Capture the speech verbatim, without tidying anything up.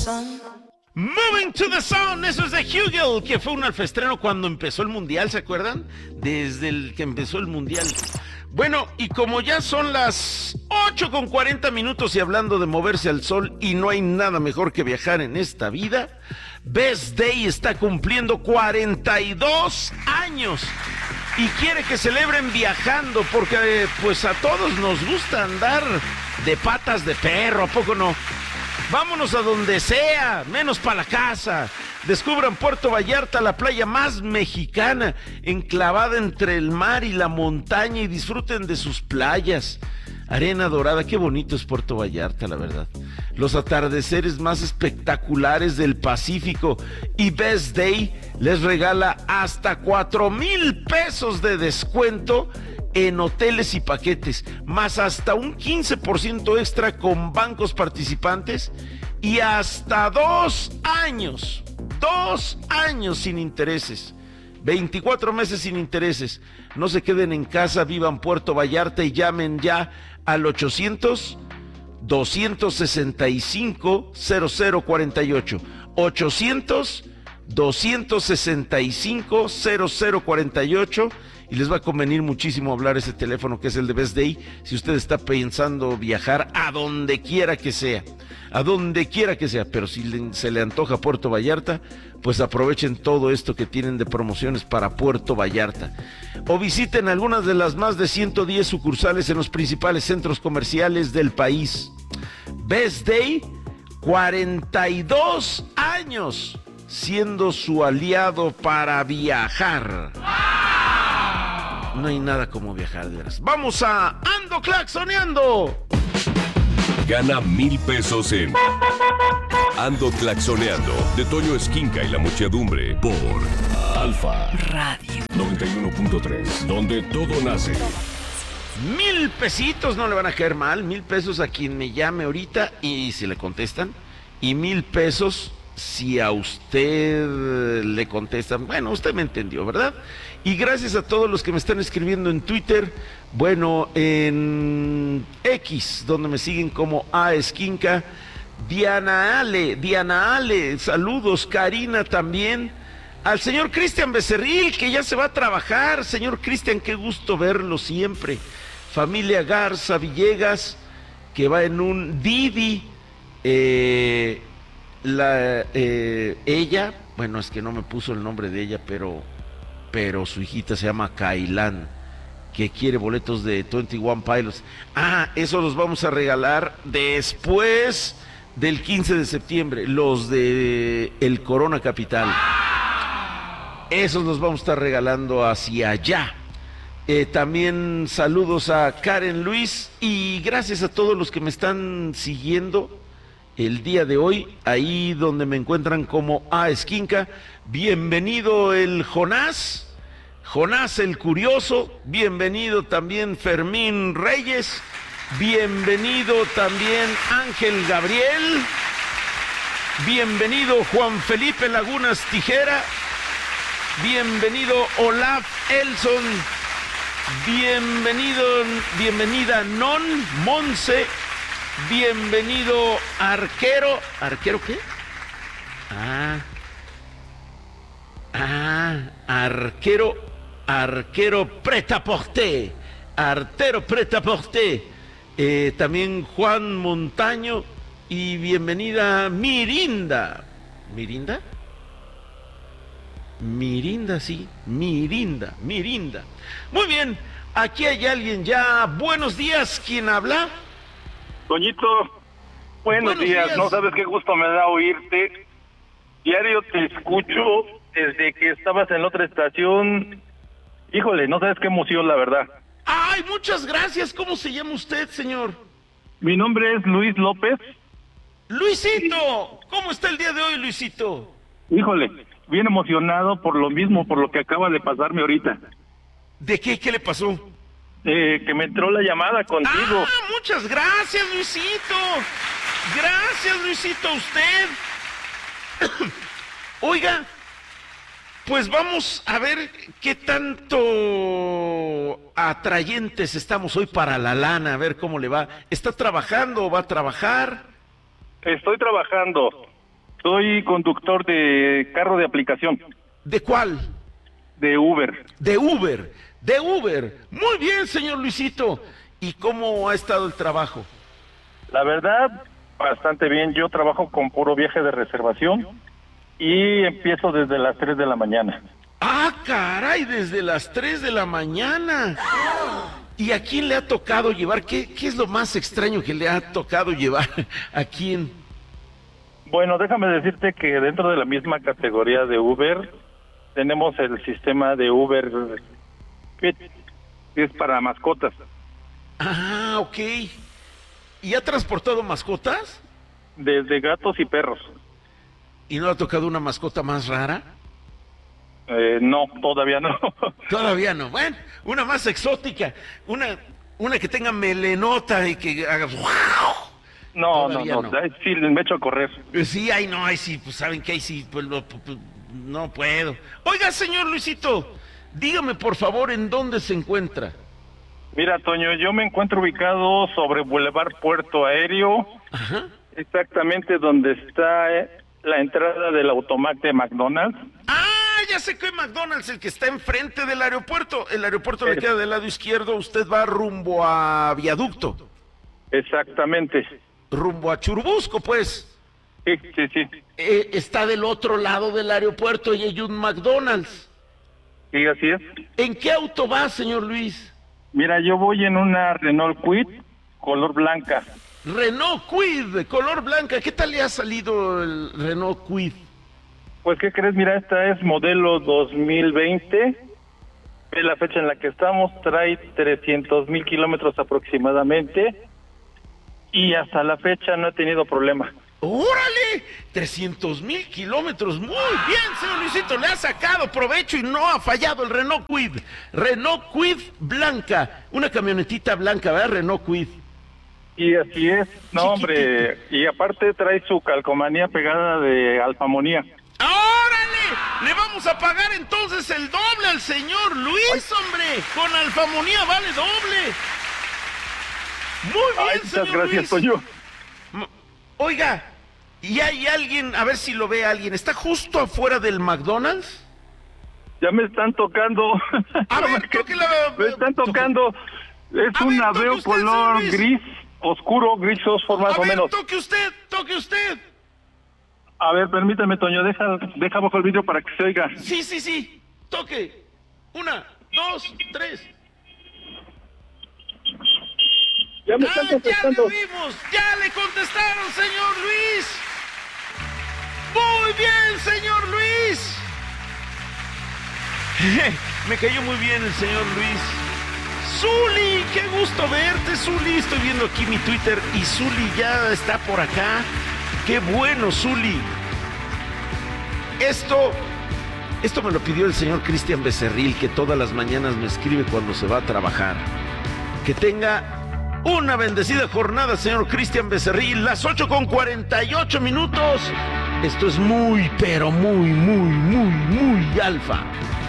sun. Moving to the Sun, eso es de Hugel, que fue un alfaestreno cuando empezó el Mundial, ¿se acuerdan? Desde el que empezó el Mundial. Bueno, y como ya son las ocho con cuarenta minutos y hablando de moverse al sol y no hay nada mejor que viajar en esta vida, Best Day está cumpliendo cuarenta y dos años y quiere que celebren viajando porque pues a todos nos gusta andar de patas de perro, ¿a poco no? Vámonos a donde sea, menos para la casa. Descubran Puerto Vallarta, la playa más mexicana, enclavada entre el mar y la montaña, y disfruten de sus playas. Arena dorada, qué bonito es Puerto Vallarta, la verdad. Los atardeceres más espectaculares del Pacífico. Y Best Day les regala hasta cuatro mil pesos de descuento en hoteles y paquetes, más hasta un quince por ciento extra con bancos participantes y hasta dos años, dos años sin intereses, veinticuatro meses sin intereses. No se queden en casa, vivan Puerto Vallarta y llamen ya al ochocientos, doscientos sesenta y cinco, cero cero cuarenta y ocho, ochocientos, doscientos sesenta y cinco, cero cero cuarenta y ocho. Y les va a convenir muchísimo hablar ese teléfono que es el de Best Day si usted está pensando viajar a donde quiera que sea, a donde quiera que sea, pero si le, se le antoja Puerto Vallarta, pues aprovechen todo esto que tienen de promociones para Puerto Vallarta. O visiten algunas de las más de ciento diez sucursales en los principales centros comerciales del país. Best Day, cuarenta y dos años siendo su aliado para viajar. No hay nada como viajar, de veras. Vamos a Ando Claxoneando. Gana mil pesos en Ando Claxoneando, de Toño Esquinca y la muchedumbre, por Alfa Radio noventa y uno punto tres, donde todo nace. Mil pesitos no le van a caer mal. Mil pesos a quien me llame ahorita y si le contestan. Y mil pesos si a usted le contestan. Bueno, usted me entendió, ¿verdad? Y gracias a todos los que me están escribiendo en Twitter, bueno, en X, donde me siguen como A Esquinca, Diana Ale, Diana Ale, saludos, Karina también, al señor Cristian Becerril, que ya se va a trabajar. Señor Cristian, qué gusto verlo siempre. Familia Garza Villegas, que va en un Didi, eh, la, eh, ella, bueno, es que no me puso el nombre de ella, pero... pero su hijita se llama Kailán, que quiere boletos de veintiuno Pilots. Ah, eso los vamos a regalar después del quince de septiembre, los de el Corona Capital. Esos los vamos a estar regalando hacia allá. Eh, también saludos a Karen Luis y gracias a todos los que me están siguiendo el día de hoy, ahí donde me encuentran como A Esquinca. Bienvenido el Jonás, Jonás el Curioso, bienvenido también Fermín Reyes, bienvenido también Ángel Gabriel, bienvenido Juan Felipe Lagunas Tijera, bienvenido Olaf Elson, bienvenido, bienvenida Non Monse, bienvenido Arquero, ¿Arquero qué? Ah, ah, Arquero, Arquero Prêt-à-Porter, Artero Prêt-à-Porter, eh, también Juan Montaño y bienvenida Mirinda, ¿Mirinda? Mirinda, sí, Mirinda, Mirinda. Muy bien, aquí hay alguien ya. Buenos días, ¿quién habla? Toñito, buenos, buenos días. días, no sabes qué gusto me da oírte. Diario te escucho desde que estabas en la otra estación. Híjole, no sabes qué emoción, la verdad. Ay, muchas gracias. ¿Cómo se llama usted, señor? Mi nombre es Luis López. Luisito, ¿cómo está el día de hoy, Luisito? Híjole, bien emocionado por lo mismo, por lo que acaba de pasarme ahorita. ¿De qué? ¿Qué le pasó? Eh, que me entró la llamada contigo. Ah, muchas gracias, Luisito. Gracias, Luisito, a usted. Oiga, pues vamos a ver qué tanto atrayentes estamos hoy para la lana, a ver cómo le va. ¿Está trabajando o va a trabajar? Estoy trabajando. Soy conductor de carro de aplicación. ¿De cuál? De Uber. De Uber, de Uber. Muy bien, señor Luisito. ¿Y cómo ha estado el trabajo? La verdad, bastante bien. Yo trabajo con puro viaje de reservación y empiezo desde las tres de la mañana. Ah, caray, desde las tres de la mañana. ¿Y a quién le ha tocado llevar? ¿Qué, qué es lo más extraño que le ha tocado llevar? ¿A quién? Bueno, déjame decirte que dentro de la misma categoría de Uber tenemos el sistema de Uber Pet, que es para mascotas. Ah, ok. ¿Y ha transportado mascotas? Desde gatos y perros. ¿Y no le ha tocado una mascota más rara? Eh, no, todavía no. Todavía no. Bueno, una más exótica. Una, una que tenga melenota y que haga... No, Todavía no, no, no. Ahí sí me echo a correr. Sí, ay, no, ay, sí, pues saben que ahí sí, pues, lo, pues, no puedo. Oiga, señor Luisito, dígame por favor en dónde se encuentra. Mira, Toño, yo me encuentro ubicado sobre Boulevard Puerto Aéreo, Ajá. exactamente donde está eh, la entrada del automac de McDonald's. Ah, ya sé que McDonald's, el que está enfrente del aeropuerto. El aeropuerto le Es- queda del lado izquierdo, usted va rumbo a Viaducto, Exactamente. rumbo a Churubusco, pues. Sí, sí, sí. Eh, está del otro lado del aeropuerto y hay un McDonald's. Sí, así es. ¿En qué auto va, señor Luis? Mira, yo voy en una Renault Kwid color blanca. Renault Kwid, de color blanca. ¿Qué tal le ha salido el Renault Kwid? Pues, ¿qué crees? Mira, esta es modelo dos mil veinte. Es la fecha en la que estamos. Trae trescientos mil kilómetros aproximadamente. Y hasta la fecha no he tenido problema. ¡Órale! trescientos mil kilómetros. Muy bien, señor Luisito. Le ha sacado provecho y no ha fallado el Renault Kwid. Renault Kwid blanca. Una camionetita blanca, ¿verdad? Renault Kwid. Y así es. No, Chiquitito. hombre. Y aparte trae su calcomanía pegada de alfamonía. ¡Órale! Le vamos a pagar entonces el doble al señor Luis, hombre. Con alfamonía vale doble. Muy bien, Ay, señor muchas gracias, Luis. Toño. M- Oiga, ¿y hay alguien, a ver si lo ve alguien, está justo afuera del McDonald's? Ya me están tocando. A No ver, me- toque la- Me están toque. tocando. Es A un ver, toque Aveo usted, color señor Luis. gris, oscuro, gris fósforo más A o ver, menos. toque usted, toque usted. A ver, permítame, Toño, deja, deja bajo el vidrio para que se oiga. Sí, sí, sí, toque. Una, dos, tres. Ya me ¡Ah, están ya contestando. le vimos! ¡Ya le contestaron, señor Luis! ¡Muy bien, señor Luis! Me cayó muy bien el señor Luis. ¡Zuli! ¡Qué gusto verte, Zuli! Estoy viendo aquí mi Twitter y Zuli ya está por acá. ¡Qué bueno, Zuli! Esto... Esto me lo pidió el señor Cristian Becerril, que todas las mañanas me escribe cuando se va a trabajar. Que tenga una bendecida jornada, señor Cristian Becerril. Las ocho con cuarenta y ocho minutos. Esto es muy, pero muy, muy, muy, muy alfa.